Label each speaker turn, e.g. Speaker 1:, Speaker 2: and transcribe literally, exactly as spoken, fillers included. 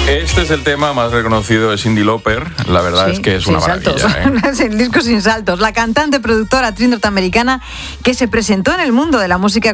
Speaker 1: Este es el tema más reconocido de Cyndi Lauper. La verdad sí, es que es una maravilla. ¿eh?
Speaker 2: Es el disco sin saltos. La cantante, productora, actriz norteamericana que se presentó en el mundo de la música